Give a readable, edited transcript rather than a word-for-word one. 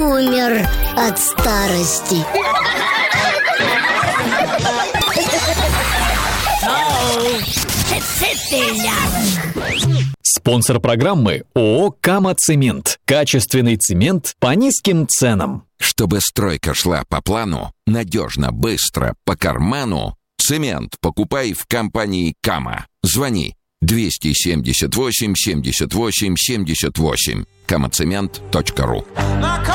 умер от старости. Спонсор программы ООО «Кама-Цемент». Качественный цемент по низким ценам. Чтобы стройка шла по плану, надежно, быстро, по карману, цемент покупай в компании «Кама». Звони 278 78 78. kamacement.ru.